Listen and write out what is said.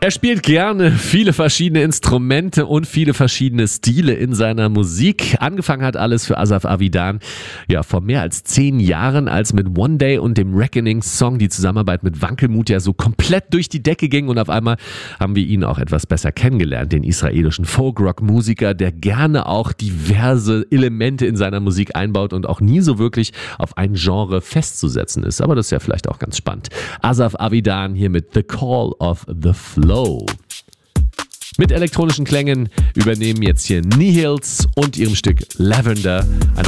Er spielt gerne viele verschiedene Instrumente und viele verschiedene Stile in seiner Musik. Angefangen hat alles für Asaf Avidan vor mehr als 10 Jahren, als mit One Day und dem Reckoning-Song die Zusammenarbeit mit Wankelmut so komplett durch die Decke ging, und auf einmal haben wir ihn auch etwas besser kennengelernt, den israelischen Folk-Rock-Musiker, der gerne auch diverse Elemente in seiner Musik einbaut und auch nie so wirklich auf ein Genre festzusetzen ist. Aber das ist ja vielleicht auch ganz spannend. Asaf Avidan hier mit The Call of the Flow. Mit elektronischen Klängen übernehmen jetzt hier Nihils und ihrem Stück Lavender. Eine